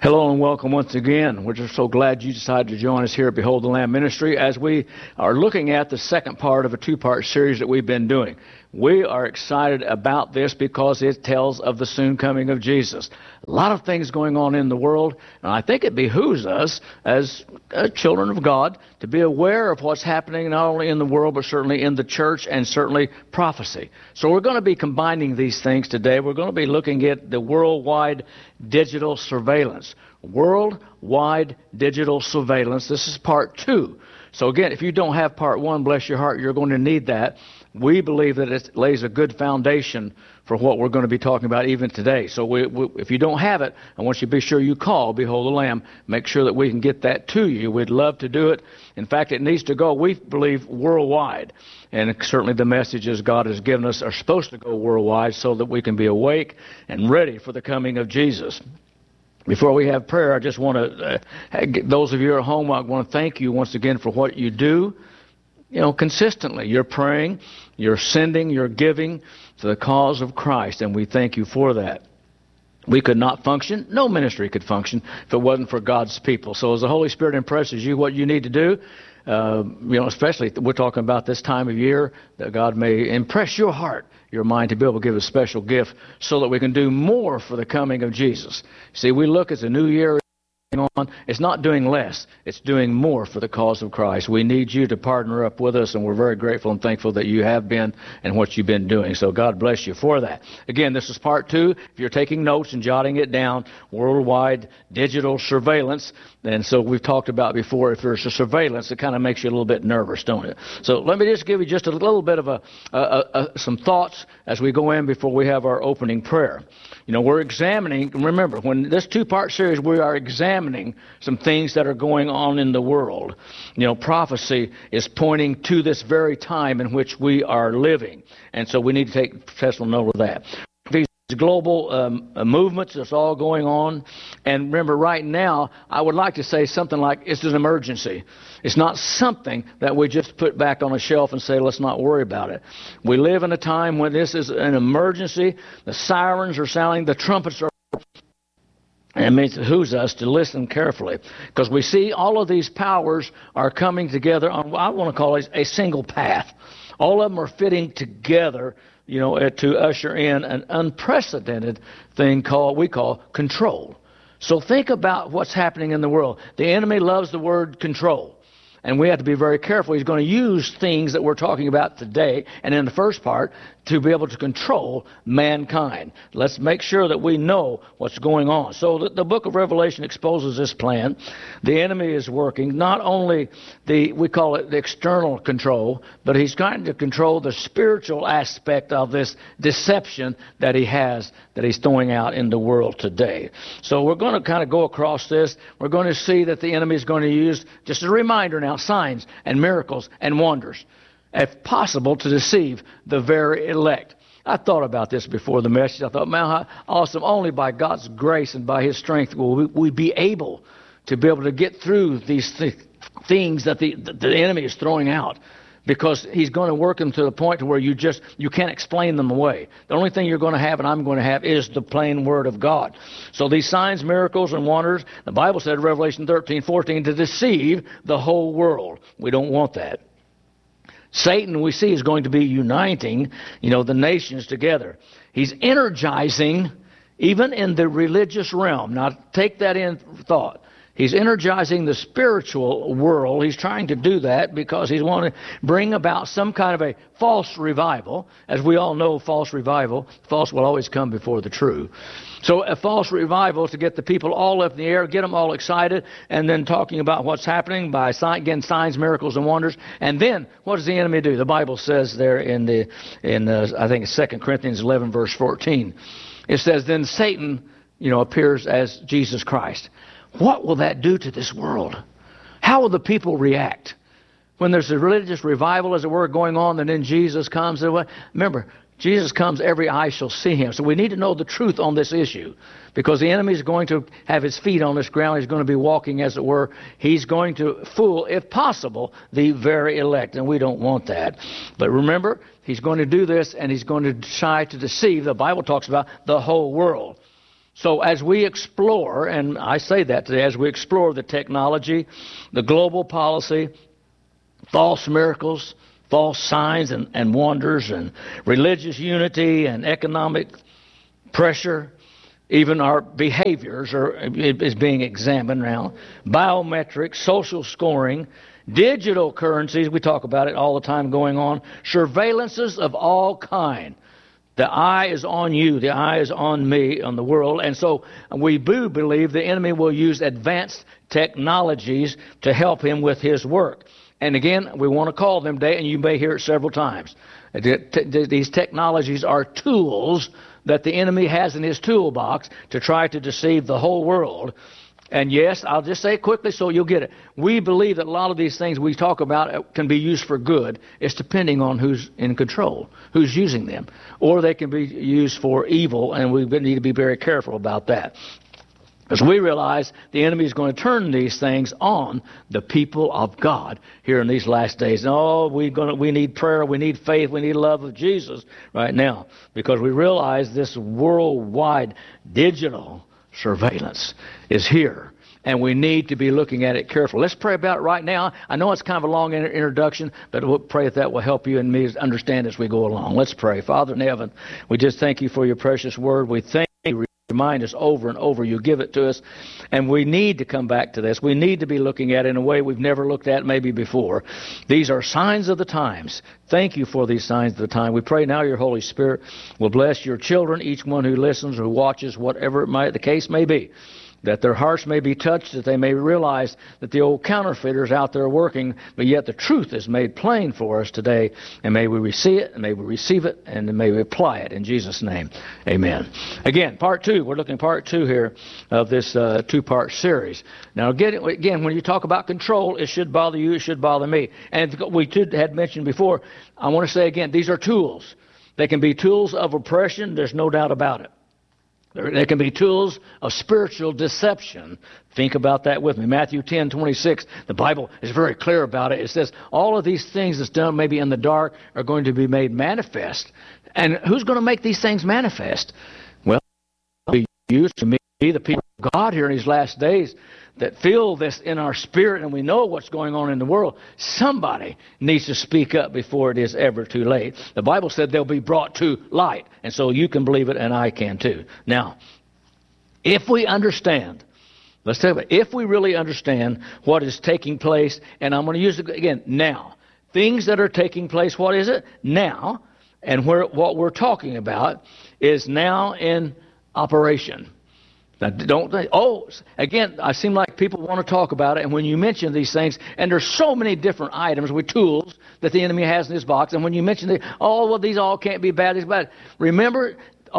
Hello and welcome once again. We're just so glad you decided to join us here at Behold the Lamb Ministry as we are looking at the second part of a two-part series that we've been doing. We are excited about this because it tells of the soon coming of Jesus. A lot of things going on in the world, and I think it behooves us as children of God to be aware of what's happening not only in the world but certainly in the church and certainly prophecy. So we're going to be combining these things today. We're going to be looking at the worldwide digital surveillance. Worldwide digital surveillance. This is part 2. So again, if you don't have part 1, bless your heart, you're going to need that. We believe that it lays a good foundation for what we're going to be talking about even today. So if you don't have it, I want you to be sure you call Behold the Lamb. Make sure that we can get that to you. We'd love to do it. In fact, it needs to go, we believe, worldwide. And certainly the messages God has given us are supposed to go worldwide so that we can be awake and ready for the coming of Jesus. Before we have prayer, I just want to, those of you at home, I want to thank you once again for what you do. Consistently. You're praying, you're sending, you're giving to the cause of Christ, and we thank you for that. We could not function, no ministry could function if it wasn't for God's people. So as the Holy Spirit impresses you what you need to do, especially we're talking about this time of year, that God may impress your heart, your mind, to be able to give a special gift so that we can do more for the coming of Jesus. See, we look at the new year on. It's not doing less. It's doing more for the cause of Christ. We need you to partner up with us, and we're very grateful and thankful that you have been and what you've been doing. So God bless you for that. Again, this is part 2. If you're taking notes and jotting it down, worldwide digital surveillance. And so we've talked about before, if there's a surveillance, it kind of makes you a little bit nervous, don't it? So let me just give you just a little bit of some thoughts as we go in before we have our opening prayer. We're examining, remember, when this two-part series, we are examining some things that are going on in the world. Prophecy is pointing to this very time in which we are living. And so we need to take special note of that. These global movements that's all going on. And remember, right now, I would like to say something like it's an emergency. It's not something that we just put back on a shelf and say, let's not worry about it. We live in a time when this is an emergency. The sirens are sounding. The trumpets are. And it behooves us to listen carefully because we see all of these powers are coming together on what I want to call a single path. All of them are fitting together, to usher in an unprecedented thing we call control. So think about what's happening in the world. The enemy loves the word control. And we have to be very careful. He's going to use things that we're talking about today and in the first part to be able to control mankind. Let's make sure that we know what's going on. So the book of Revelation exposes this plan. The enemy is working not only we call it the external control, but he's trying to control the spiritual aspect of this deception that he's throwing out in the world today. So we're going to kind of go across this. We're going to see that the enemy is going to use, just a reminder now, signs and miracles and wonders, if possible, to deceive the very elect. I thought about this before the message. I thought, man, how awesome. Only by God's grace and by His strength will we be able to get through these things that the enemy is throwing out. Because he's going to work them to the point to where you can't explain them away. The only thing you're going to have and I'm going to have is the plain word of God. So these signs, miracles, and wonders, the Bible said in Revelation 13:14, to deceive the whole world. We don't want that. Satan, we see, is going to be uniting, the nations together. He's energizing, even in the religious realm. Now, take that in thought. He's energizing the spiritual world. He's trying to do that because he's wanting to bring about some kind of a false revival. As we all know, false will always come before the true. So a false revival to get the people all up in the air, get them all excited, and then talking about what's happening by, again, signs, miracles, and wonders. And then, what does the enemy do? The Bible says there in I think it's 2 Corinthians 11, verse 14. It says, then Satan, appears as Jesus Christ. What will that do to this world? How will the people react? When there's a religious revival, as it were, going on, and then Jesus comes. Remember, Jesus comes, every eye shall see him. So we need to know the truth on this issue because the enemy is going to have his feet on this ground. He's going to be walking, as it were. He's going to fool, if possible, the very elect, and we don't want that. But remember, he's going to do this, and he's going to try to deceive. The Bible talks about the whole world. So as we explore, and I say that today, as we explore the technology, the global policy, false miracles, false signs and wonders, and religious unity and economic pressure, even our behaviors is being examined now. Biometrics, social scoring, digital currencies, we talk about it all the time going on, surveillances of all kind. The eye is on you, the eye is on me, on the world, and so we do believe the enemy will use advanced technologies to help him with his work. And again, we want to call them today, and you may hear it several times. These technologies are tools that the enemy has in his toolbox to try to deceive the whole world. And yes, I'll just say it quickly so you'll get it. We believe that a lot of these things we talk about can be used for good. It's depending on who's in control, who's using them. Or they can be used for evil, and we need to be very careful about that. Because we realize the enemy is going to turn these things on the people of God here in these last days. Oh, we need prayer, we need faith, we need love of Jesus right now. Because we realize this worldwide digital surveillance is here, and we need to be looking at it carefully. Let's pray about it right now. I know it's kind of a long introduction, but we'll pray that will help you and me understand as we go along. Let's pray. Father in heaven, we just thank you for your precious word. We thank you. Remind us over and over. You give it to us, and we need to come back to this. We need to be looking at it in a way we've never looked at maybe before. These are signs of the times. Thank you for these signs of the time. We pray now your Holy Spirit will bless your children, each one who listens or who watches, whatever the case may be, that their hearts may be touched, that they may realize that the old counterfeiters out there working, but yet the truth is made plain for us today, and may we receive it, and may we receive it, and may we apply it in Jesus' name. Amen. Again, part two. We're looking at part two here of this two-part series. Now, again, when you talk about control, it should bother you, it should bother me. And we had mentioned before, I want to say again, these are tools. They can be tools of oppression, there's no doubt about it. They can be tools of spiritual deception. Think about that with me. Matthew 10:26, the Bible is very clear about it. It says all of these things that's done maybe in the dark are going to be made manifest. And who's going to make these things manifest? Well, be used to me, the people of God here in these last days that feel this in our spirit, and we know what's going on in the world. Somebody needs to speak up before it is ever too late. The Bible said they'll be brought to light, and so you can believe it, and I can too. Now, if we understand, let's talk about it, if we really understand what is taking place, and I'm going to use it again, now. Things that are taking place, what is it? Now. And what we're talking about is now in operation. Now, don't think, again, I seem like people want to talk about it, and when you mention these things, and there's so many different items with tools that the enemy has in his box, and when you mention these all can't be bad, these bad. Remember,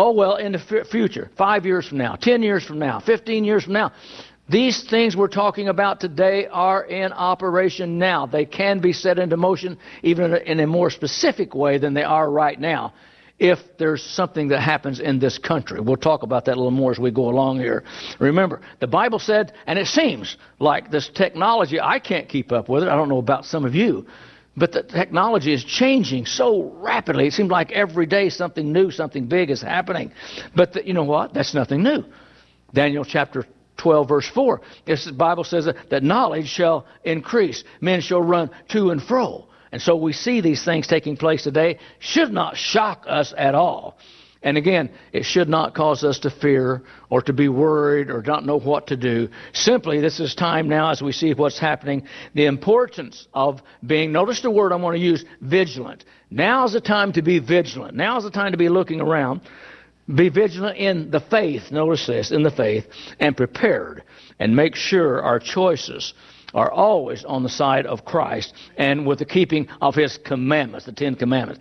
in the future, 5 years from now, 10 years from now, 15 years from now, these things we're talking about today are in operation now. They can be set into motion even in a more specific way than they are right now, if there's something that happens in this country. We'll talk about that a little more as we go along here. Remember, the Bible said, and it seems like this technology, I can't keep up with it. I don't know about some of you, but the technology is changing so rapidly. It seems like every day something new, something big is happening. But you know what? That's nothing new. Daniel chapter 12, verse 4, the Bible says that knowledge shall increase. Men shall run to and fro. And so we see these things taking place today. Should not shock us at all. And again, it should not cause us to fear or to be worried or not know what to do. Simply, this is time now as we see what's happening. The importance of being, notice the word I'm going to use, vigilant. Now is the time to be vigilant. Now is the time to be looking around. Be vigilant in the faith, notice this, in the faith, and prepared. And make sure our choices are always on the side of Christ and with the keeping of His commandments, the 10 Commandments.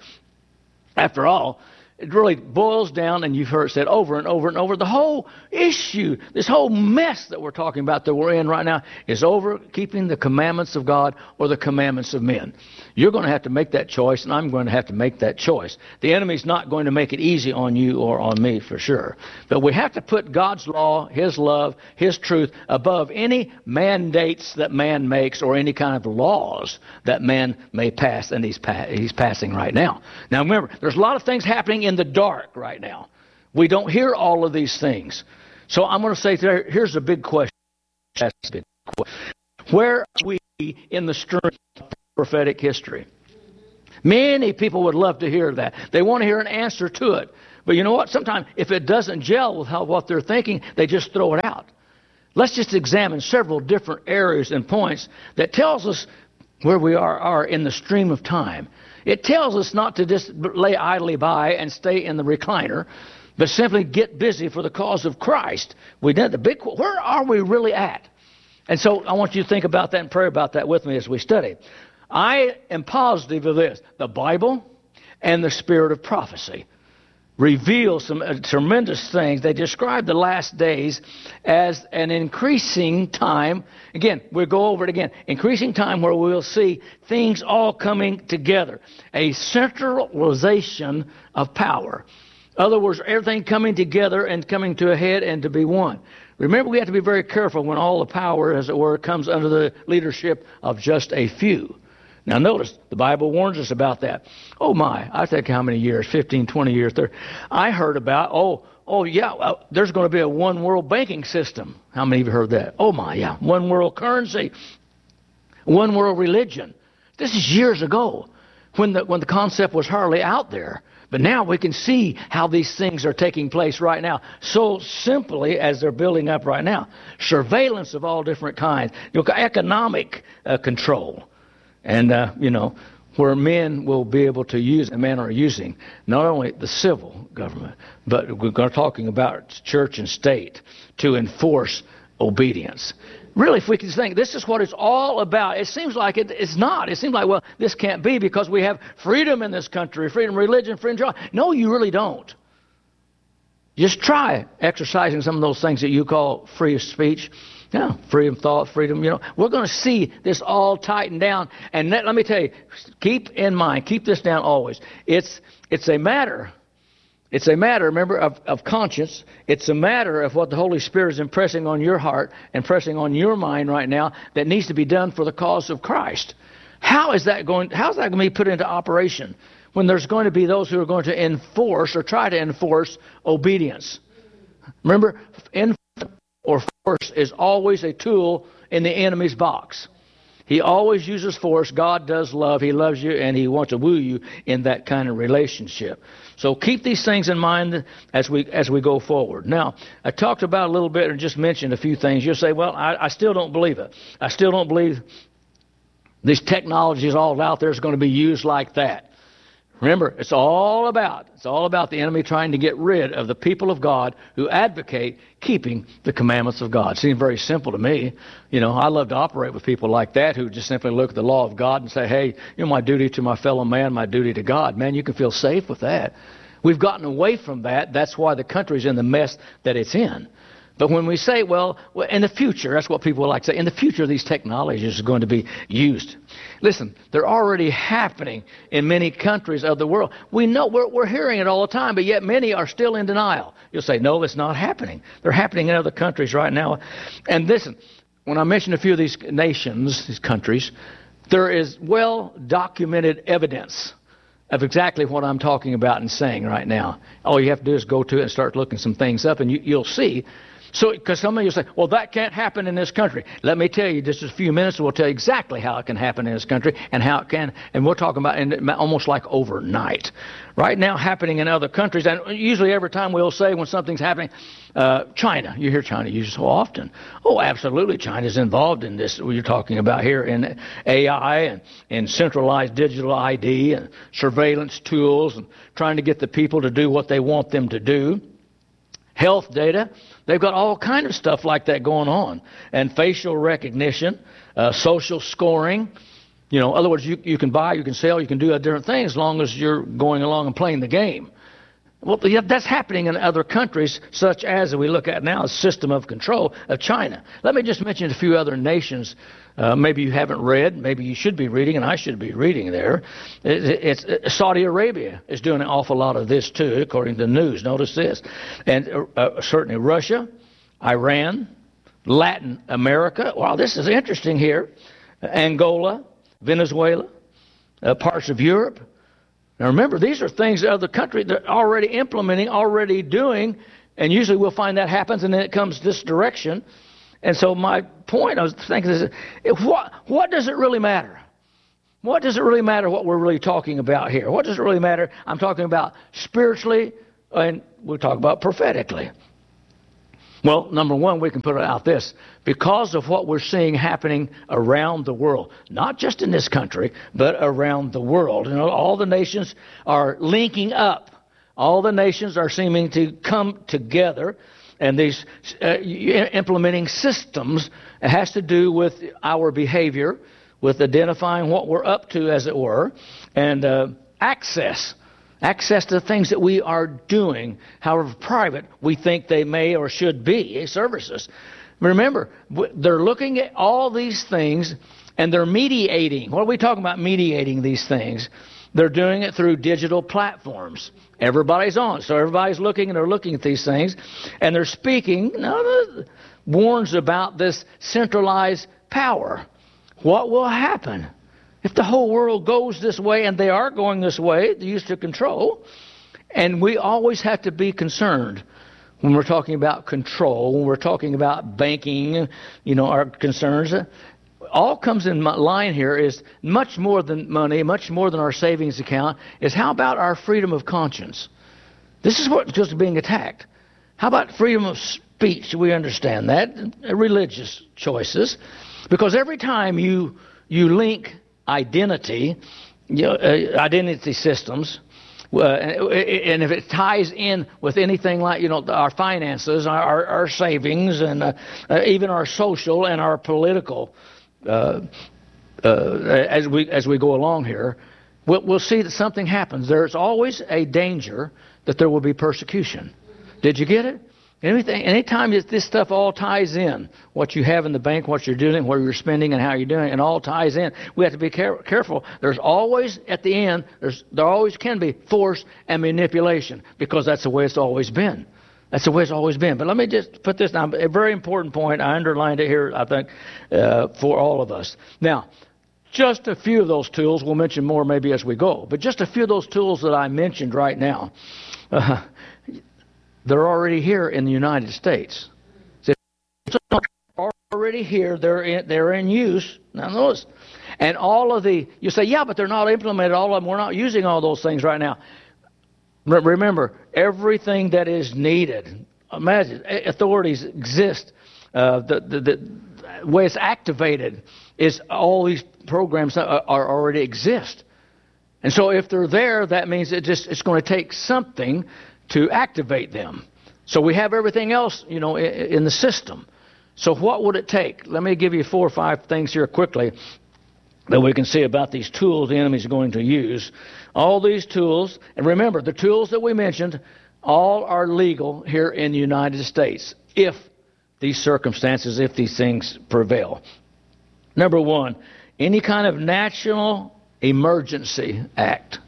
After all, it really boils down, and you've heard it said over and over and over, the whole issue, this whole mess that we're talking about that we're in right now is over keeping the commandments of God or the commandments of men. You're going to have to make that choice, and I'm going to have to make that choice. The enemy's not going to make it easy on you or on me for sure. But we have to put God's law, His love, His truth above any mandates that man makes or any kind of laws that man may pass, and he's passing right now. Now remember, there's a lot of things happening in the dark right now. We don't hear all of these things. So I'm going to say here's a big question. Where are we in the stream of prophetic history? Many people would love to hear that. They want to hear an answer to it. But you know what? Sometimes if it doesn't gel with what they're thinking, they just throw it out. Let's just examine several different areas and points that tells us where we are in the stream of time. It tells us not to just lay idly by and stay in the recliner, but simply get busy for the cause of Christ. Where are we really at? And so I want you to think about that and pray about that with me as we study. I am positive of this. The Bible and the spirit of prophecy reveal some tremendous things. They describe the last days as an increasing time. Again, we'll go over it again. Increasing time where we'll see things all coming together. A centralization of power. In other words, everything coming together and coming to a head and to be one. Remember, we have to be very careful when all the power, as it were, comes under the leadership of just a few. Now notice, the Bible warns us about that. Oh my, I think how many years, 15, 20 years, 30. I heard about, there's going to be a one world banking system. How many of you heard that? Oh my, yeah, one world currency, one world religion. This is years ago when the concept was hardly out there. But now we can see how these things are taking place right now, so simply as they're building up right now. Surveillance of all different kinds, economic control. And, where men will be able to use, and men are using, not only the civil government, but we're talking about church and state to enforce obedience. Really, if we can think, this is what it's all about. It seems like it's not. It seems like, well, this can't be because we have freedom in this country, freedom of religion, freedom of joy. No, you really don't. Just try exercising some of those things that you call free of speech. Freedom of thought, freedom, We're going to see this all tighten down. And let me tell you, keep in mind, keep this down always. It's a matter, remember, of conscience. It's a matter of what the Holy Spirit is impressing on your heart and pressing on your mind right now that needs to be done for the cause of Christ. How's that going to be put into operation when there's going to be those who are going to enforce or try to enforce obedience? Remember, or force is always a tool in the enemy's box. He always uses force. God does love. He loves you, and He wants to woo you in that kind of relationship. So keep these things in mind as we go forward. Now, I talked about a little bit and just mentioned a few things. You'll say, well, I still don't believe it. I still don't believe these technologies all out there is going to be used like that. Remember, it's all about the enemy trying to get rid of the people of God who advocate keeping the commandments of God. It seems very simple to me. I love to operate with people like that who just simply look at the law of God and say, hey, my duty to my fellow man, my duty to God. Man, you can feel safe with that. We've gotten away from that. That's why the country's in the mess that it's in. But when we say, well, in the future, that's what people like to say, in the future these technologies are going to be used. Listen, they're already happening in many countries of the world. We know, we're hearing it all the time, but yet many are still in denial. You'll say, no, it's not happening. They're happening in other countries right now. And listen, when I mention a few of these nations, these countries, there is well-documented evidence of exactly what I'm talking about and saying right now. All you have to do is go to it and start looking some things up, and you'll see. So, because some of you say, well, that can't happen in this country. Let me tell you, just a few minutes, we'll tell you exactly how it can happen in this country and how it can, and we're talking about almost like overnight. Right now, happening in other countries, and usually every time we'll say when something's happening, China, you hear China used so often. Oh, absolutely, China's involved in this. You're talking about here in AI and in centralized digital ID and surveillance tools and trying to get the people to do what they want them to do. Health data. They've got all kind of stuff like that going on. And facial recognition, social scoring. In other words, you can buy, you can sell, you can do different things as long as you're going along and playing the game. Well, that's happening in other countries, such as we look at now, a system of control of China. Let me just mention a few other nations. Maybe you haven't read, maybe you should be reading, and I should be reading there. Saudi Arabia is doing an awful lot of this too, according to the news. Notice this. And certainly Russia, Iran, Latin America. Wow, this is interesting here. Angola, Venezuela, parts of Europe. Now remember, these are things that other countries are already implementing, already doing, And usually we'll find that happens, and then it comes this direction. And so my point, I was thinking, is what does it really matter? What does it really matter what we're really talking about here? What does it really matter? I'm talking about spiritually, and we'll talk about prophetically. Well, number one, we can put it out this. Because of what we're seeing happening around the world, not just in this country, but around the world. You know, all the nations are linking up. All the nations are seeming to come together. And these implementing systems has to do with our behavior, with identifying what we're up to, as it were, and access to things that we are doing, however private we think they may or should be, services. Remember, they're looking at all these things, and they're mediating. What are we talking about, mediating these things? They're doing it through digital platforms. Everybody's on, so everybody's looking, and they're looking at these things, and they're speaking, warns about this centralized power. What will happen if the whole world goes this way, and they are going this way, used to control? And we always have to be concerned when we're talking about control, when we're talking about banking, our concerns. All comes in line here is much more than money, much more than our savings account, is how about our freedom of conscience? This is what's just being attacked. How about freedom of speech? We understand that. Religious choices. Because every time you link identity systems, and if it ties in with anything like our finances, our savings, and even our social and our political, as we go along here, we'll see that something happens. There's always a danger that there will be persecution. Did you get it? Anytime this stuff all ties in, what you have in the bank, what you're doing, where you're spending, and how you're doing it, and all ties in, we have to be careful. There's always, at the end, there always can be force and manipulation, because that's the way it's always been. That's the way it's always been. But let me just put this down. A very important point. I underlined it here, I think, for all of us. Now, just a few of those tools. We'll mention more maybe as we go. But just a few of those tools that I mentioned right now, they're already here in the United States. They're already here. They're in use. Now notice. And all of you say, yeah, but they're not implemented. All of them. We're not using all those things right now. Remember, everything that is needed. Imagine, authorities exist. The way it's activated is all these programs are already exist. And so if they're there, that means it's going to take something to activate them. So we have everything else, in the system. So what would it take? Let me give you 4 or 5 things here quickly that we can see about these tools the enemy's going to use. All these tools, and remember, the tools that we mentioned, all are legal here in the United States, if these circumstances, if these things prevail. Number one, any kind of national emergency act.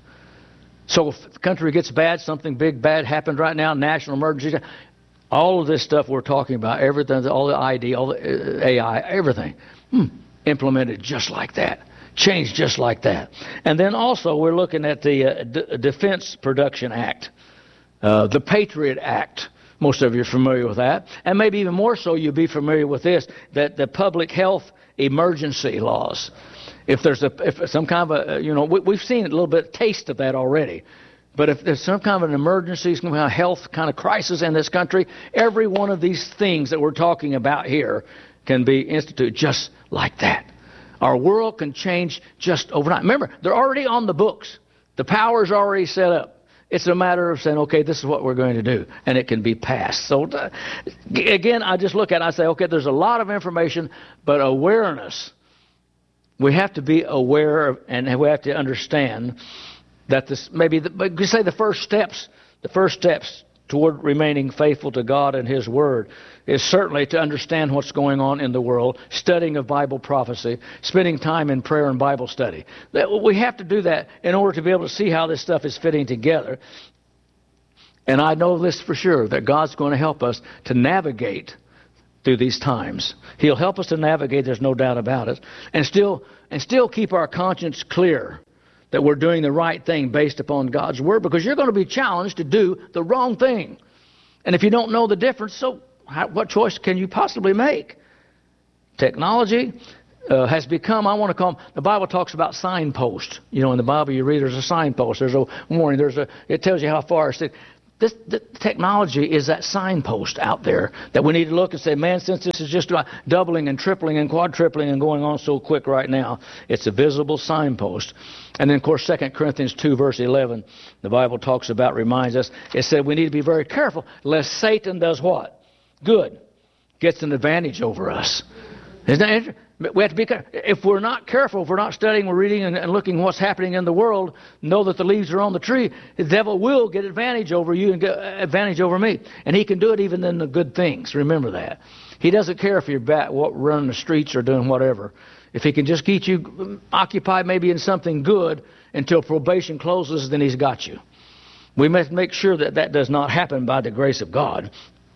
So if the country gets bad, something big bad happened right now, national emergency, all of this stuff we're talking about, everything, all the ID, all the AI, everything, implemented just like that, changed just like that. And then also we're looking at the Defense Production Act, the Patriot Act. Most of you are familiar with that. And maybe even more so you'll be familiar with this, that the public health emergency laws. If there's some kind of a, we've seen a little bit taste of that already. But if there's some kind of an emergency, some kind of health kind of crisis in this country, every one of these things that we're talking about here can be instituted just like that. Our world can change just overnight. Remember, they're already on the books. The power's already set up. It's a matter of saying, okay, this is what we're going to do, and it can be passed. So, again, I just look at it and I say, okay, there's a lot of information, but awareness. We have to be aware of, and we have to understand that this maybe the first steps toward remaining faithful to God and His Word is certainly to understand what's going on in the world, studying of Bible prophecy, spending time in prayer and Bible study. We have to do that in order to be able to see how this stuff is fitting together. And I know this for sure, that God's going to help us to navigate through these times. He'll help us to navigate, there's no doubt about it, and still keep our conscience clear that we're doing the right thing based upon God's Word, because you're going to be challenged to do the wrong thing. And if you don't know the difference, so what choice can you possibly make? Technology has become, I want to call them, the Bible talks about signposts. You know, in the Bible you read there's a signpost, there's a warning, it tells you how far it's. This technology is that signpost out there that we need to look and say, man, since this is just doubling and tripling and quadrupling and going on so quick right now, it's a visible signpost. And then, of course, 2 Corinthians 2, verse 11, the Bible talks about, reminds us, it said we need to be very careful lest Satan does what? Good. Gets an advantage over us. Isn't that interesting? We have to be careful. If we're not careful, if we're not studying, we're reading and looking what's happening in the world, know that the leaves are on the tree, the devil will get advantage over you and get advantage over me. And he can do it even in the good things. Remember that. He doesn't care if you're running the streets or doing whatever. If he can just keep you occupied maybe in something good until probation closes, then he's got you. We must make sure that that does not happen by the grace of God.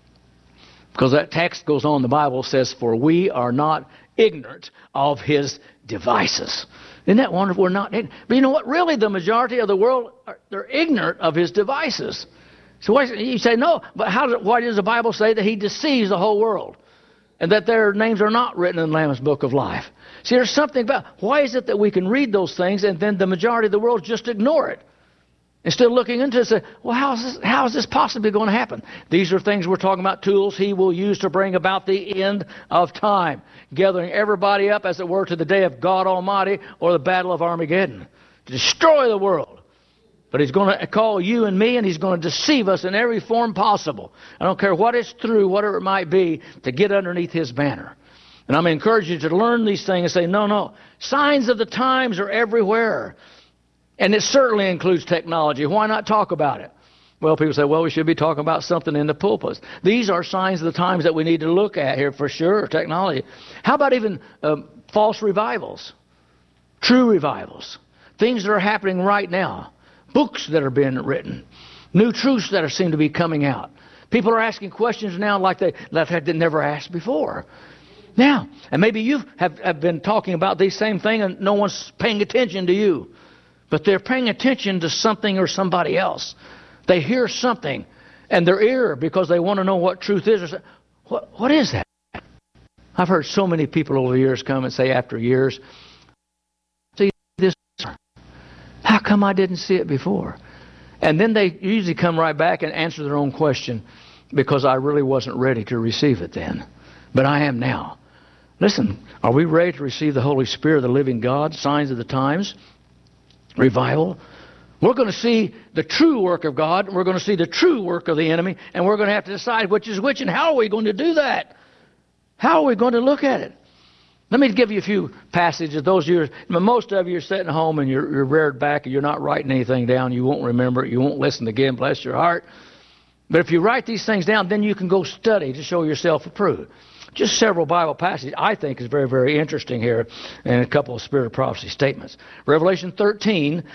Because that text goes on, the Bible says, for we are not ignorant of his devices. Isn't that wonderful? We're not ignorant. But you know what? Really, the majority of the world, they're ignorant of his devices. So you say, no, but why does the Bible say that he deceives the whole world? And that their names are not written in the Lamb's Book of Life? See, there's something about, why is it that we can read those things and then the majority of the world just ignore it? Instead of looking into it and say, well, how is this possibly going to happen? These are things we're talking about, tools he will use to bring about the end of time. Gathering everybody up, as it were, to the day of God Almighty or the battle of Armageddon. To destroy the world. But he's going to call you and me, and he's going to deceive us in every form possible. I don't care what it's through, whatever it might be, to get underneath his banner. And I'm encouraging you to learn these things and say, no. Signs of the times are everywhere. And it certainly includes technology. Why not talk about it? Well, people say, well, we should be talking about something in the pulpits. These are signs of the times that we need to look at here for sure, technology. How about even false revivals? True revivals. Things that are happening right now. Books that are being written. New truths that seem to be coming out. People are asking questions now like they never asked before. Now, and maybe you have been talking about these same things and no one's paying attention to you. But they're paying attention to something or somebody else. They hear something, and their ear, because they want to know what truth is. Or say, what is that? I've heard so many people over the years come and say after years, see this, how come I didn't see it before? And then they usually come right back and answer their own question, because I really wasn't ready to receive it then. But I am now. Listen, are we ready to receive the Holy Spirit of the living God, signs of the times? Revival. We're going to see the true work of God, and we're going to see the true work of the enemy, and we're going to have to decide which is which, and how are we going to do that? How are we going to look at it? Let me give you a few passages. Most of you are sitting home and you're reared back and you're not writing anything down. You won't remember it. You won't listen again. Bless your heart. But if you write these things down, then you can go study to show yourself approved. Just several Bible passages I think is very, very interesting here, and a couple of Spirit of Prophecy statements. Revelation 13,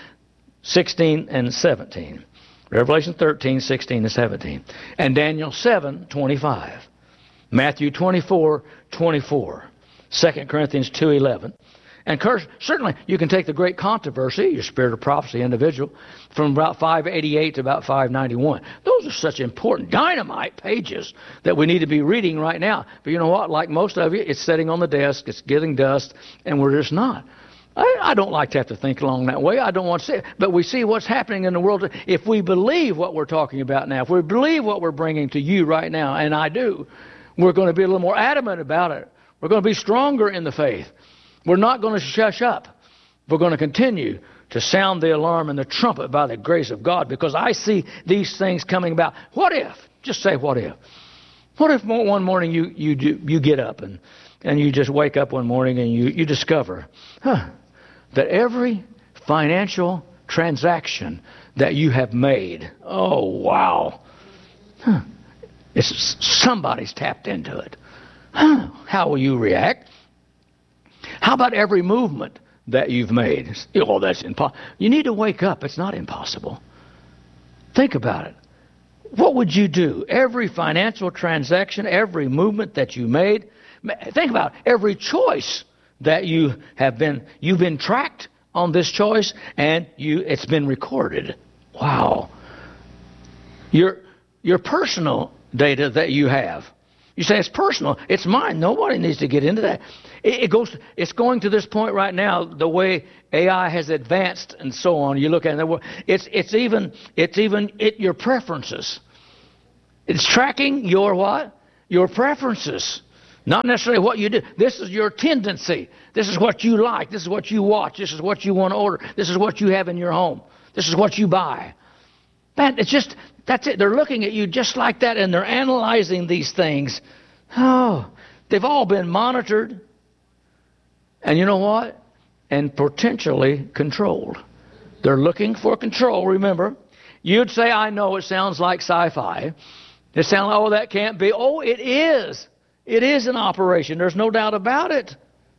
16, and 17. Revelation 13, 16, and 17. And Daniel 7, 25. Matthew 24, 24. 2 Corinthians 2, 11. And certainly you can take the great controversy, your Spirit of Prophecy individual, from about 588 to about 591. Those are such important dynamite pages that we need to be reading right now. But you know what? Like most of you, it's sitting on the desk, it's getting dust, and we're just not. I don't like to have to think along that way. I don't want to see it. But we see what's happening in the world. If we believe what we're talking about now, if we believe what we're bringing to you right now, and I do, we're going to be a little more adamant about it. We're going to be stronger in the faith. We're not going to shush up. We're going to continue to sound the alarm and the trumpet by the grace of God, because I see these things coming about. What if? Just say what if. What if one morning you get up and you just wake up one morning and you discover that every financial transaction that you have made, oh wow, somebody's tapped into it. How will you react? How about every movement that you've made? Oh, that's impossible. You need to wake up. It's not impossible. Think about it. What would you do? Every financial transaction, every movement that you made. Think about it. Every choice that you've been tracked on this choice, and it's been recorded. Wow. Your personal data that you have. You say it's personal. It's mine. Nobody needs to get into that. It's going to this point right now. The way AI has advanced and so on. You look at it. It's even your preferences. It's tracking your what? Your preferences. Not necessarily what you do. This is your tendency. This is what you like. This is what you watch. This is what you want to order. This is what you have in your home. This is what you buy. Man, that's it. They're looking at you just like that, and they're analyzing these things. Oh, they've all been monitored. And you know what? And potentially controlled. They're looking for control, remember. You'd say, I know it sounds like sci-fi. It sounds like, oh, that can't be. Oh, it is. It is an operation. There's no doubt about it.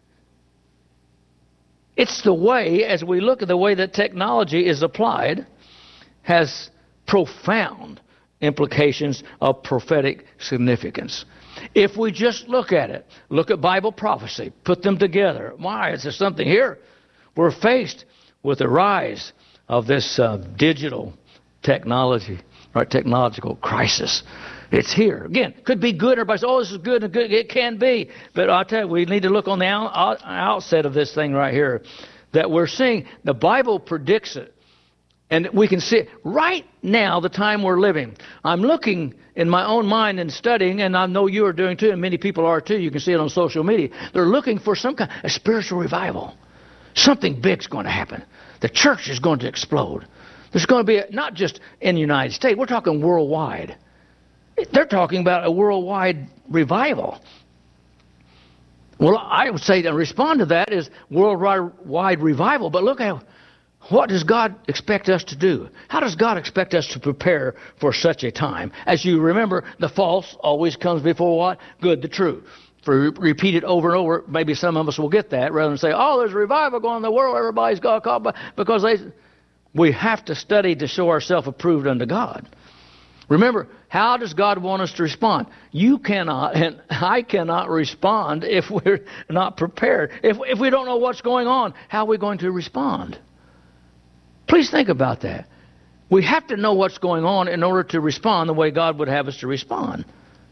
It's the way, as we look at the way that technology is applied, has profound implications of prophetic significance. If we just look at it, look at Bible prophecy, put them together. Why? Is there something here? We're faced with the rise of this digital technological crisis. It's here. Again, could be good. Everybody says, oh, this is good and good. It can be. But I'll tell you, we need to look on the outset of this thing right here that we're seeing. The Bible predicts it. And we can see it right now, the time we're living. I'm looking in my own mind and studying, and I know you are doing too, and many people are too. You can see it on social media. They're looking for some kind of spiritual revival. Something big's going to happen. The church is going to explode. There's going to be, not just in the United States, we're talking worldwide. They're talking about a worldwide revival. Well, I would say to respond to that is worldwide revival, but look at what does God expect us to do? How does God expect us to prepare for such a time? As you remember, the false always comes before what? Good, the true. For repeat it over and over, maybe some of us will get that, rather than say, oh, there's a revival going on in the world, everybody's got caught by, because we have to study to show ourselves approved unto God. Remember, how does God want us to respond? You cannot, and I cannot respond if we're not prepared. If we don't know what's going on, how are we going to respond? Please think about that. We have to know what's going on in order to respond the way God would have us to respond.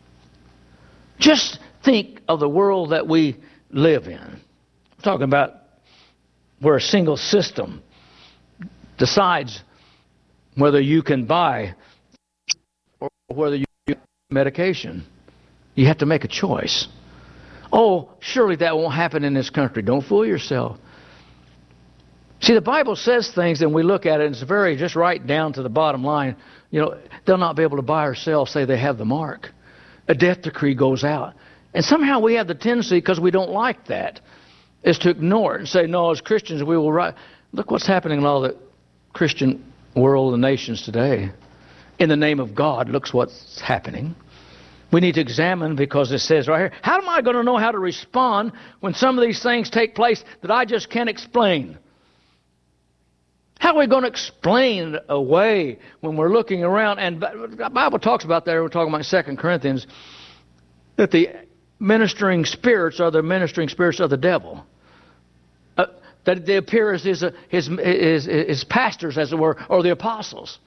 Just think of the world that we live in. I'm talking about where a single system decides whether you can buy or whether you get medication. You have to make a choice. Oh, surely that won't happen in this country. Don't fool yourself. See, the Bible says things, and we look at it, and it's very just right down to the bottom line. You know, they'll not be able to buy or sell, say they have the mark. A death decree goes out. And somehow we have the tendency, because we don't like that, is to ignore it and say, no, as Christians, we will write. Look what's happening in all the Christian world and nations today. In the name of God, look what's happening. We need to examine, because it says right here, how am I going to know how to respond when some of these things take place that I just can't explain? How are we going to explain it away when we're looking around? And the Bible talks about that. We're talking about 2 Corinthians, that the ministering spirits are the ministering spirits of the devil. That they appear as his pastors, as it were, or the apostles.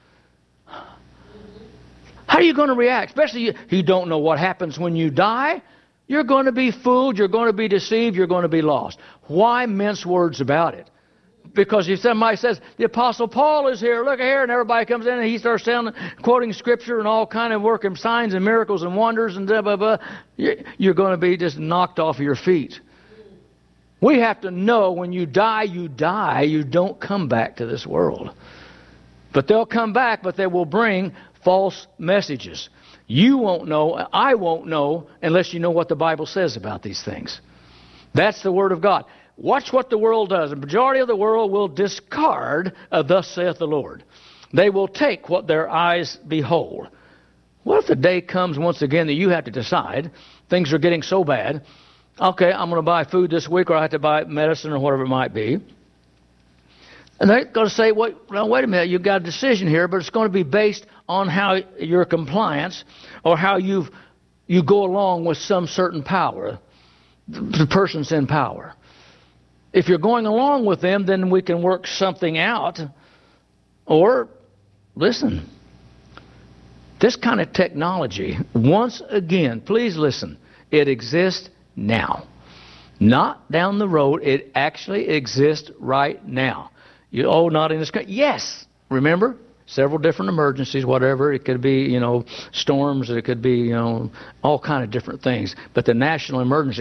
How are you going to react? Especially you don't know what happens when you die. You're going to be fooled. You're going to be deceived. You're going to be lost. Why mince words about it? Because if somebody says, the Apostle Paul is here, look here, and everybody comes in and he starts quoting Scripture and all kind of working signs and miracles and wonders and blah, blah, blah, you're going to be just knocked off your feet. We have to know when you die, you die. You don't come back to this world. But they'll come back, but they will bring false messages. You won't know, I won't know, unless you know what the Bible says about these things. That's the Word of God. Watch what the world does. The majority of the world will discard thus saith the Lord. They will take what their eyes behold. What if the day comes once again that you have to decide, things are getting so bad, okay, I'm going to buy food this week, or I have to buy medicine or whatever it might be. And they're going to say, wait a minute, you've got a decision here, but it's going to be based on how your compliance or how you go along with some certain power, the person's in power. If you're going along with them, then we can work something out. Or, listen, This kind of technology, once again, please listen, it exists now. Not down the road. It actually exists right now. Not in this country. Yes. Remember? Several different emergencies, whatever. It could be, storms. It could be, all kind of different things. But the national emergency.